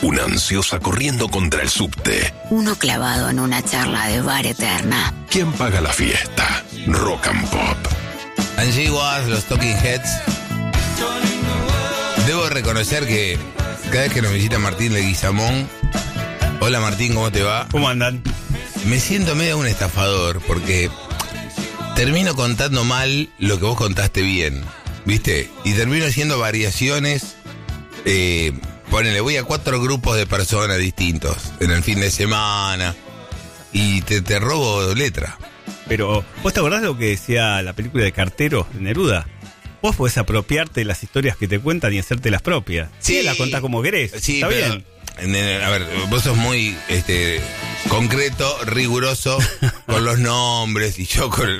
Una ansiosa corriendo contra el subte. Uno clavado en una charla de bar eterna. ¿Quién paga la fiesta? Rock and Pop. Angie Was, los Talking Heads. Debo reconocer que cada vez que nos visita Martín Leguizamón, hola Martín, ¿cómo te va? ¿Cómo andan? Me siento medio un estafador porque termino contando mal lo que vos contaste bien, ¿viste? Y termino haciendo variaciones. Ponele, voy a 4 grupos de personas distintos en el fin de semana y te robo letra. Pero, ¿vos te acordás lo que decía la película de Cartero, de Neruda? Vos podés apropiarte de las historias que te cuentan y hacerte las propias. Sí, las contás como querés. Sí, está pero, bien. A ver, vos sos muy concreto, riguroso con los nombres, y yo con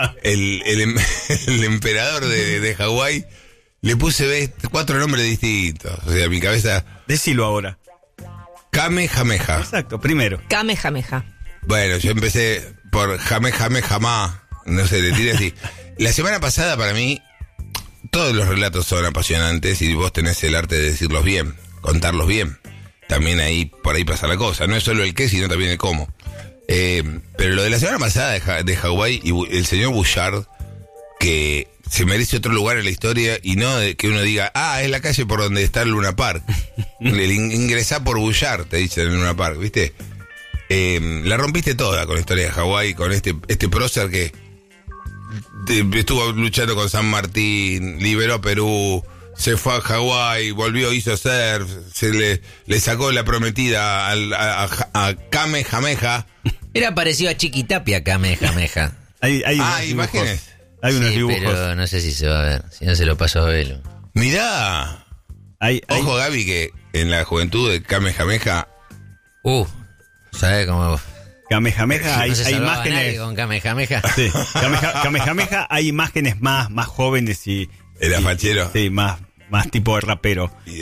el emperador de Hawái le puse 4 nombres distintos. O sea, mi cabeza... Decilo ahora. Kamehameha. Exacto, primero. Kamehameha. Bueno, yo empecé por Kamehameha. No sé, le tiré así. La semana pasada, para mí, todos los relatos son apasionantes y vos tenés el arte de decirlos bien, contarlos bien. También por ahí pasa la cosa. No es solo el qué, sino también el cómo. Pero lo de la semana pasada de Hawái y el señor Bouchard, que se merece otro lugar en la historia y no que uno diga, es la calle por donde está el Luna Park. Ingresá por Bouchard, te dicen en el Luna Park, ¿viste? La rompiste toda con la historia de Hawái, con este prócer que estuvo luchando con San Martín, liberó a Perú, se fue a Hawái, volvió, hizo surf, le sacó la prometida a Kamehameha. Era parecido a Chiquitapia, Kamehameha. Hay imágenes. Hay unos sí, dibujos. Pero no sé si se va a ver, si no se lo paso a Velo. Mirá. Ojo, Gaby, que en la juventud de Kamehameha... ¿Sabes cómo...? Kamehameha, hay no se imágenes. Nadie con Kamehameha. Sí, Kamehameha hay imágenes más jóvenes y. ¿Era fachero? Sí, más tipo de rapero. Y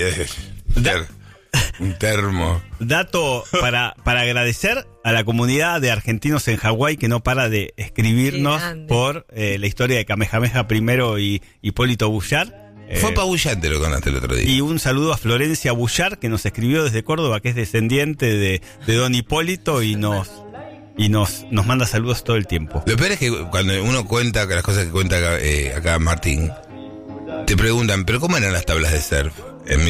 un termo. Dato para agradecer a la comunidad de argentinos en Hawái que no para de escribirnos por la historia de Kamehameha primero y Hipólito Bouchard. Fue apabullante lo que contaste el otro día. Y un saludo a Florencia Bouchard, que nos escribió desde Córdoba, que es descendiente de don Hipólito y nos manda saludos todo el tiempo. Lo peor es que cuando uno cuenta las cosas que cuenta acá Martín, te preguntan, ¿pero cómo eran las tablas de surf en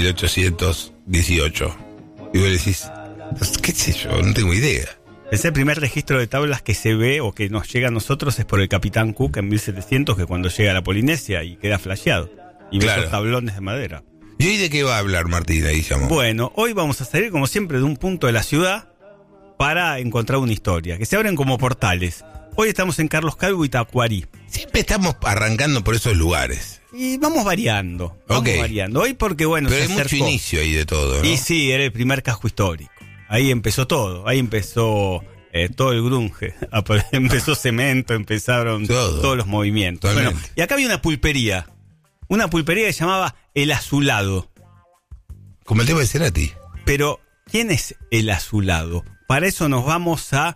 1818? Y vos decís, qué sé yo, no tengo idea. Es el primer registro de tablas que se ve o que nos llega a nosotros es por el Capitán Cook en 1700, que cuando llega a la Polinesia y queda flasheado. Y ve esos tablones de madera. ¿Y hoy de qué va a hablar Martín? Ahí llamó. Bueno, hoy vamos a salir como siempre de un punto de la ciudad para encontrar una historia, que se abren como portales. Hoy estamos en Carlos Calvo y Tacuarí. Siempre estamos arrancando por esos lugares. Y vamos variando. Hoy porque, bueno, pero se hay acercó. Mucho inicio ahí de todo, ¿no? Y sí, era el primer casco histórico. Ahí empezó todo. Ahí empezó todo el grunge. Empezó Cemento, empezaron todos los movimientos. Bueno, y acá había una pulpería. Una pulpería que se llamaba El Azulado. Como el tema de Cerati. Pero, ¿quién es El Azulado? Para eso nos vamos a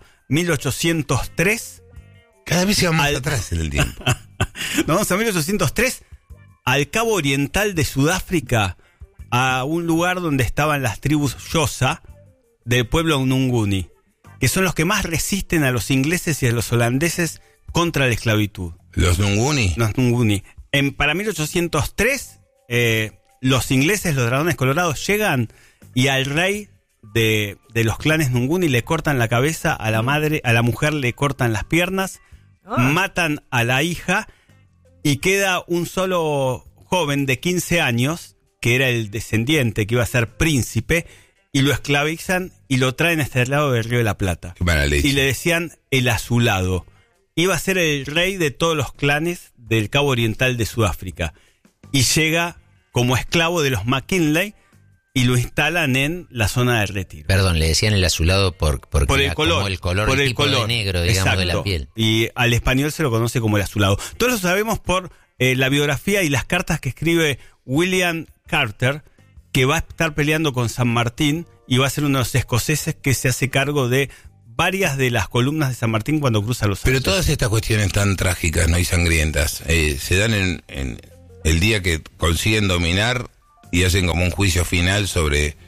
1803. Cada vez se va más atrás en el tiempo. Nos vamos a 1803, al Cabo Oriental de Sudáfrica, a un lugar donde estaban las tribus Xhosa del pueblo Nguni, que son los que más resisten a los ingleses y a los holandeses contra la esclavitud. ¿Los Nguni? Los Nguni. Para 1803, los ingleses, los dragones colorados, llegan y al rey de los clanes Nguni le cortan la cabeza, a la mujer le cortan las piernas, matan a la hija y queda un solo joven de 15 años, que era el descendiente, que iba a ser príncipe, y lo esclavizan y lo traen a este lado del Río de la Plata. Y le decían El Azulado. Iba a ser el rey de todos los clanes del Cabo Oriental de Sudáfrica. Y llega como esclavo de los McKinley y lo instalan en la zona de retiro. Perdón, le decían El Azulado por el color. Como el color, por el tipo color. De negro, digamos, exacto, de la piel. Y al español se lo conoce como El Azulado. Todos lo sabemos por la biografía y las cartas que escribe William Carter, que va a estar peleando con San Martín y va a ser uno de los escoceses que se hace cargo de varias de las columnas de San Martín cuando cruza los Alpes. Pero todas estas cuestiones tan trágicas, ¿no? Y sangrientas, se dan en el día que consiguen dominar y hacen como un juicio final sobre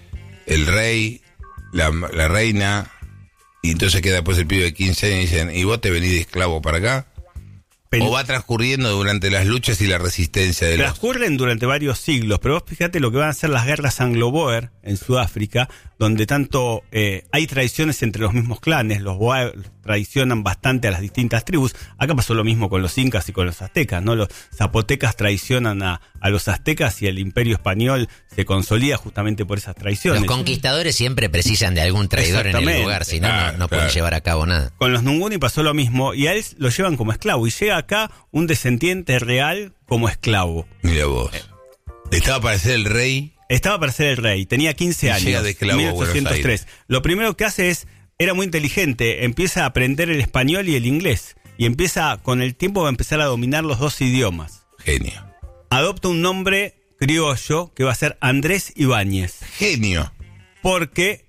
el rey, la reina, y entonces queda después el pibe de 15 años y dicen, ¿y vos te venís de esclavo para acá? ¿O va transcurriendo durante las luchas y la resistencia de los...? Transcurren durante varios siglos, pero vos fíjate lo que van a ser las guerras anglo-boer en Sudáfrica, donde tanto hay traiciones entre los mismos clanes, los boer traicionan bastante a las distintas tribus. Acá pasó lo mismo con los incas y con los aztecas, ¿no? Los zapotecas traicionan a los aztecas y el imperio español se consolida justamente por esas traiciones. Los conquistadores siempre precisan de algún traidor en el lugar, si no, no pueden llevar a cabo nada. Con los Nguni pasó lo mismo, y a él lo llevan como esclavo, y llega acá un descendiente real como esclavo. Mira vos. Estaba para ser el rey. Estaba para ser el rey, tenía 15 años, llega de esclavo 1803. Lo primero que hace era muy inteligente, empieza a aprender el español y el inglés, y empieza, con el tiempo va a empezar a dominar los dos idiomas. Genio. Adopta un nombre criollo que va a ser Andrés Ibáñez. Genio. Porque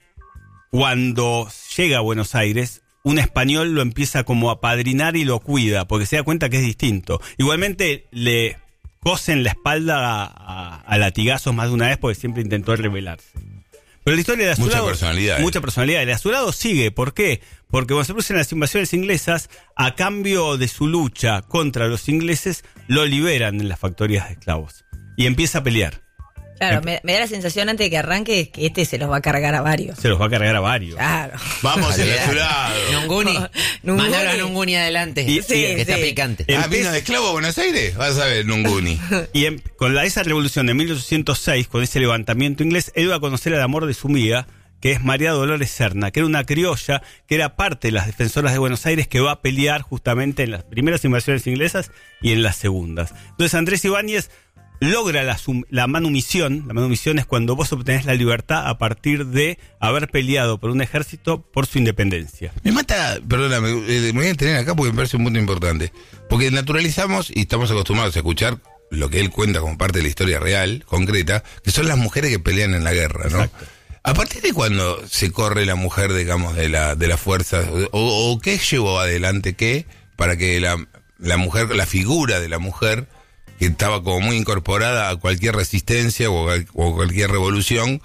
cuando llega a Buenos Aires, un español lo empieza como a padrinar y lo cuida, porque se da cuenta que es distinto. Igualmente le cosen la espalda a latigazos más de una vez, porque siempre intentó rebelarse. Pero la historia de Azulado... Mucha personalidad. El Azulado sigue. ¿Por qué? Porque cuando se producen las invasiones inglesas, a cambio de su lucha contra los ingleses, lo liberan en las factorías de esclavos. Y empieza a pelear. Claro, me da la sensación antes de que arranque que este se los va a cargar a varios. Se los va a cargar a varios. Claro. Vamos el Azulado. Nunguni. Mandalo a Nunguni adelante. Que está picante. ¿Vino de esclavo a Buenos Aires? Vas a ver, Nunguni. Y con esa revolución de 1806, con ese levantamiento inglés, él va a conocer el amor de su amiga, que es María Dolores Serna, que era una criolla, que era parte de las defensoras de Buenos Aires, que va a pelear justamente en las primeras invasiones inglesas y en las segundas. Entonces Andrés Ibáñez logra la manumisión. La manumisión es cuando vos obtenés la libertad a partir de haber peleado por un ejército por su independencia. Me mata, perdóname, me voy a tener acá porque me parece un punto importante. Porque naturalizamos y estamos acostumbrados a escuchar lo que él cuenta como parte de la historia real, concreta, que son las mujeres que pelean en la guerra, ¿no? Exacto. ¿A partir de cuando se corre la mujer, digamos, de la fuerza? ¿O qué llevó adelante qué para que la mujer, la figura de la mujer, que estaba como muy incorporada a cualquier resistencia o cualquier revolución,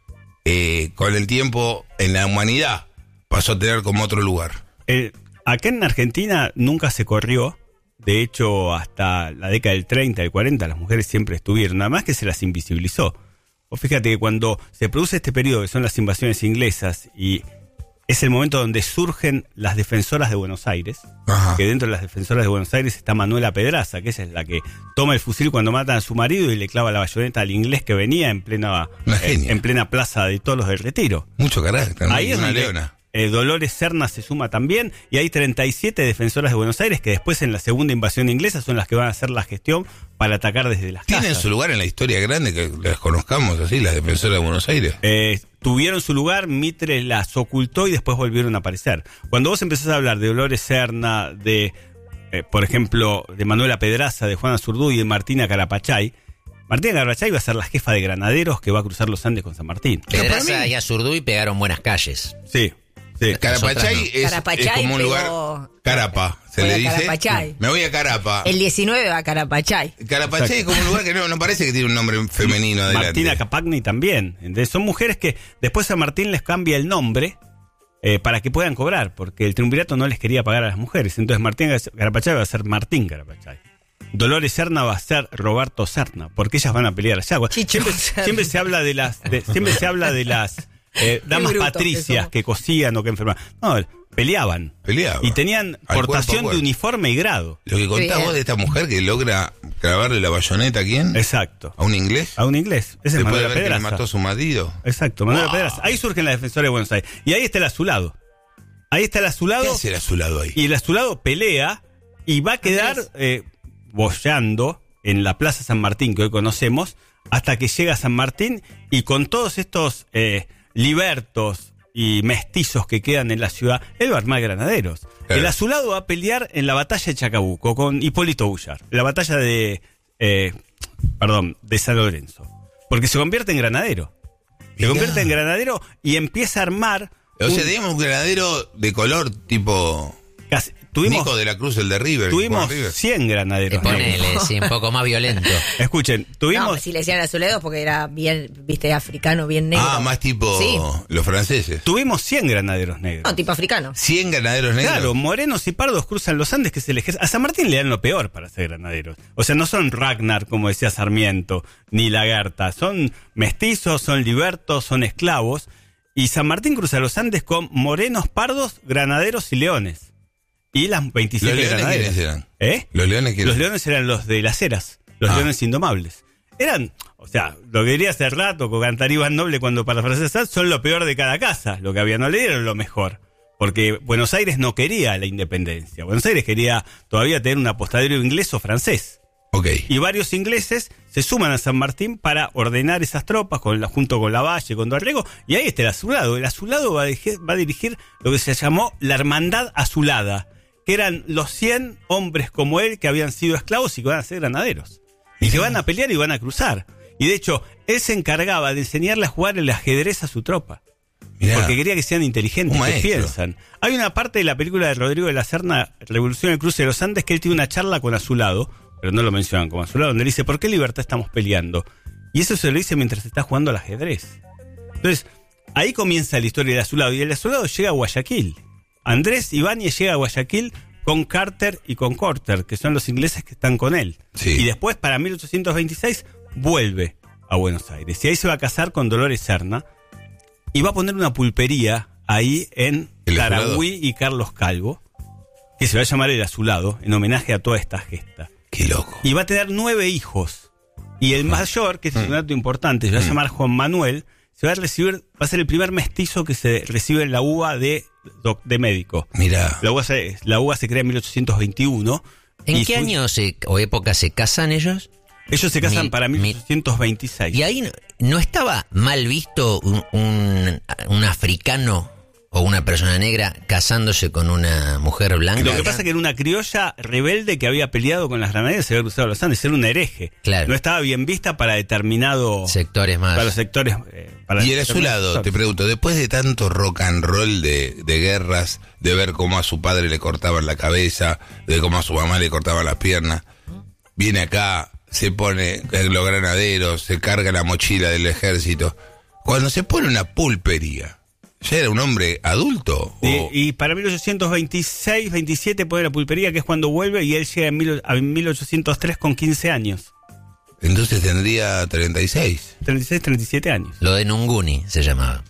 con el tiempo en la humanidad pasó a tener como otro lugar? Acá en Argentina nunca se corrió. De hecho, hasta la década del 30, del 40, las mujeres siempre estuvieron. Nada más que se las invisibilizó. Vos fíjate que cuando se produce este periodo, que son las invasiones inglesas, y es el momento donde surgen las defensoras de Buenos Aires. Ajá. Que dentro de las defensoras de Buenos Aires está Manuela Pedraza, que esa es la que toma el fusil cuando matan a su marido y le clava la bayoneta al inglés que venía en plena plaza de Toros del Retiro. Mucho carácter, ¿no? Ahí es una leona. Dolores Serna se suma también, y hay 37 defensoras de Buenos Aires que después en la segunda invasión inglesa son las que van a hacer la gestión para atacar desde las casas. ¿Tienen su lugar en la historia grande que las conozcamos así, las defensoras de Buenos Aires? Tuvieron su lugar, Mitre las ocultó y después volvieron a aparecer. Cuando vos empezás a hablar de Dolores Serna, por ejemplo, de Manuela Pedraza, de Juana Zurduy y de Martina Carapachay, Martina Carapachay va a ser la jefa de granaderos que va a cruzar los Andes con San Martín. Pedraza y Azurduy pegaron buenas calles. Sí. Sí. Carapachay es como un lugar... Carapa, se le dice. Carapachay. Me voy a Carapa. El 19 va a Carapachay. Carapachay es como un lugar que no parece que tiene un nombre femenino adelante. Martina Capagni también. Entonces, son mujeres que después a Martín les cambia el nombre para que puedan cobrar, porque el triunvirato no les quería pagar a las mujeres. Entonces Martina Carapachay va a ser Martín Carapachay. Dolores Serna va a ser Roberto Serna, porque ellas van a pelear allá. Siempre se habla de las damas patricias que cosían o que enfermaban. No, peleaban. Y tenían portación de uniforme y grado. Lo que contás vos de esta mujer que logra clavarle la bayoneta ¿a quién? Exacto. ¿A un inglés? A un inglés. Ese es Manuela Pedraza. Que mató a su marido. Exacto, Manuela Pedraza. Ahí surgen las defensoras de Buenos Aires. Y ahí está el Azulado. ¿Qué hace el Azulado ahí? Y el Azulado pelea y va a quedar boyando en la Plaza San Martín que hoy conocemos, hasta que llega a San Martín, y con todos estos libertos y mestizos que quedan en la ciudad, él va a armar granaderos. Claro. El Azulado va a pelear en la batalla de Chacabuco con Hipólito Ullar, la batalla de San Lorenzo, porque se convierte en granadero. Se convierte en granadero y empieza a armar... O sea, teníamos un granadero de color tipo... Nico de la Cruz, el de River. Tuvimos 100 granaderos. Ponele, sí, un poco más violento. Escuchen, tuvimos... No, si le decían azuleados porque era bien, viste, africano, bien negro. Más tipo los franceses. Tuvimos 100 granaderos negros. No, tipo africano. 100 granaderos negros. Claro, morenos y pardos cruzan los Andes, que es el ejército. A San Martín le dan lo peor para ser granaderos. O sea, no son Ragnar, como decía Sarmiento, ni Lagarta. Son mestizos, son libertos, son esclavos. Y San Martín cruza los Andes con morenos, pardos, granaderos y leones. Y las 27 granaderos. ¿Quiénes eran? Los leones eran los de las Heras, los leones indomables. Eran, o sea, lo que diría hace rato, con cantar Iván Noble cuando parafrasear, son lo peor de cada casa. Lo que había no le dieron lo mejor. Porque Buenos Aires no quería la independencia. Buenos Aires quería todavía tener un apostadero inglés o francés. Okay. Y varios ingleses se suman a San Martín para ordenar esas tropas junto con Lavalle, con Dorrego, y ahí está el azulado. El azulado va a dirigir lo que se llamó la Hermandad Azulada, que eran los 100 hombres como él que habían sido esclavos y que van a ser granaderos. Y que van a pelear y van a cruzar. Y de hecho, él se encargaba de enseñarle a jugar el ajedrez a su tropa. Mirá. Porque quería que sean inteligentes, que piensan. Hay una parte de la película de Rodrigo de la Serna, Revolución en el Cruce de los Andes, que él tiene una charla con Azulado, pero no lo mencionan como Azulado, donde le dice, ¿por qué libertad estamos peleando? Y eso se lo dice mientras está jugando al ajedrez. Entonces, ahí comienza la historia del Azulado, y el Azulado llega a Guayaquil. Andrés Ibáñez llega a Guayaquil con Carter y con Corter, que son los ingleses que están con él. Sí. Y después, para 1826, vuelve a Buenos Aires. Y ahí se va a casar con Dolores Serna, y va a poner una pulpería ahí en Taragüí y Carlos Calvo, que se va a llamar El Azulado, en homenaje a toda esta gesta. Qué loco. Y va a tener 9 hijos. Y el mayor, que es un dato importante, se va a llamar Juan Manuel, va a ser el primer mestizo que se recibe en la UBA de médico. Mirá. La UBA se crea en 1821. ¿En qué año o época se casan ellos? Ellos se casan para 1826. Y ahí no estaba mal visto un africano o una persona negra casándose con una mujer blanca. Lo que pasa es que era una criolla rebelde que había peleado con las granaderas y se había cruzado los Andes. Era un hereje. Claro. No estaba bien vista para determinados sectores más. Para los sectores. Y el Azulado, te pregunto, después de tanto rock and roll de guerras, de ver cómo a su padre le cortaban la cabeza, de cómo a su mamá le cortaban las piernas, viene acá, se pone los granaderos, se carga la mochila del ejército. Cuando se pone una pulpería, ¿ya era un hombre adulto? Y para 1826, 27 pone la pulpería, que es cuando vuelve, y él llega en 1803 con 15 años. Entonces tendría 36. 36, 37 años. Lo de Nunguni se llamaba.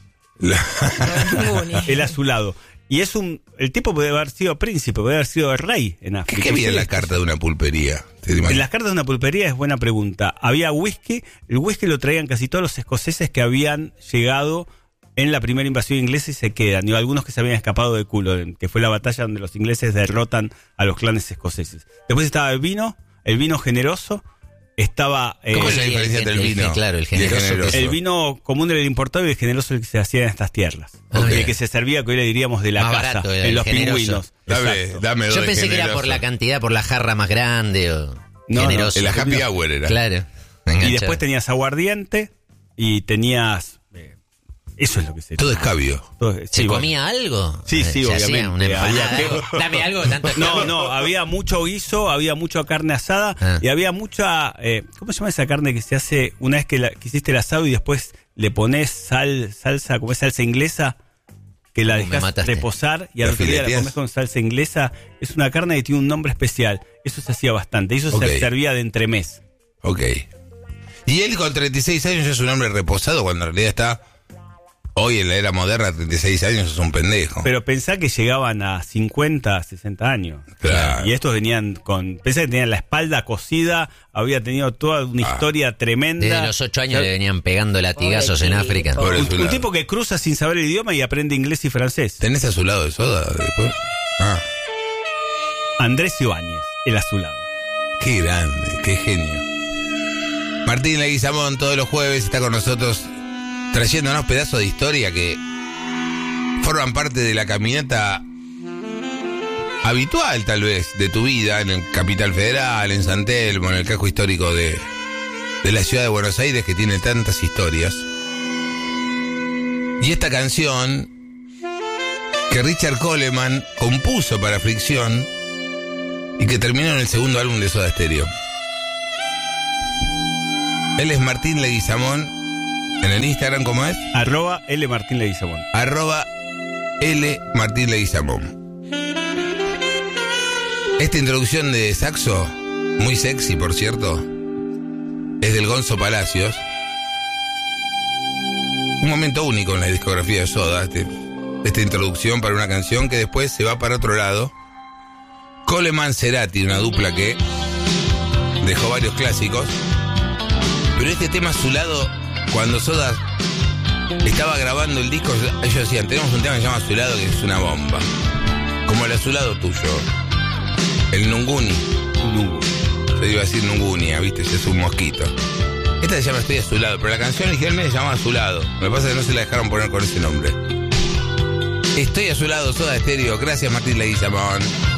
El Azulado. Y el tipo puede haber sido príncipe, puede haber sido rey en África. ¿Qué había en la carta de una pulpería? En las cartas de una pulpería es buena pregunta. Había whisky, el whisky lo traían casi todos los escoceses que habían llegado en la primera invasión inglesa y se quedan, y algunos que se habían escapado de Culloden, que fue la batalla donde los ingleses derrotan a los clanes escoceses. Después estaba el vino generoso, estaba... ¿Cómo es la diferencia entre el vino? Claro, el generoso. El vino común era el importado y el generoso el que se hacía en estas tierras. El que se servía, que hoy le diríamos de la más casa, barato, en los generoso. Pingüinos. Dame dos. Yo pensé que era por la cantidad, por la jarra más grande o generoso. En la happy hour era. Claro. Y después tenías aguardiente y tenías... Eso es lo que se... Todo escabio. ¿Se comía algo? Sí, obviamente. Una empanada. Dame algo. No, había mucho guiso, había mucha carne asada y había mucha... ¿cómo se llama esa carne que se hace una vez que hiciste el asado y después le pones salsa, como es salsa inglesa, que la dejas reposar y al otro día la comes con salsa inglesa? Es una carne que tiene un nombre especial. Eso se hacía bastante. Eso se servía de entremés. Ok. Y él con 36 años es un hombre reposado cuando en realidad está... Hoy en la era moderna, 36 años es un pendejo. Pero pensá que llegaban a 50, 60 años. Claro. Y estos venían pensá que tenían la espalda cosida, había tenido toda una historia tremenda. Desde los 8 años le venían pegando latigazos en África. Un tipo que cruza sin saber el idioma y aprende inglés y francés. ¿Tenés Azulado de soda después? Andrés Ibáñez, el Azulado. Qué grande, qué genio. Martín Leguizamón todos los jueves está con nosotros, trayéndonos pedazos de historia que forman parte de la caminata habitual, tal vez, de tu vida en el Capital Federal, en San Telmo, en el casco histórico de la ciudad de Buenos Aires, que tiene tantas historias. Y esta canción que Richard Coleman compuso para Fricción y que terminó en el segundo álbum de Soda Stereo. Él es Martín Leguizamón. En el Instagram, ¿cómo es? @LMartinLeguizamón. @LMartinLeguizamón. Esta introducción de saxo, muy sexy por cierto, es del Gonzo Palacios. Un momento único en la discografía de Soda, esta introducción para una canción que después se va para otro lado. Coleman Cerati, una dupla que dejó varios clásicos, pero este tema a su lado, cuando Soda estaba grabando el disco, ellos decían, tenemos un tema que se llama Azulado, que es una bomba, como el azulado tuyo, el Nunguni. Yo iba a decir Nungunia, viste, ese es un mosquito. Esta se llama Estoy Azulado, pero la canción originalmente se llama Azulado. Lo que pasa es que no se la dejaron poner con ese nombre. Estoy Azulado, Soda Stereo. Gracias, Martín Leguizamón.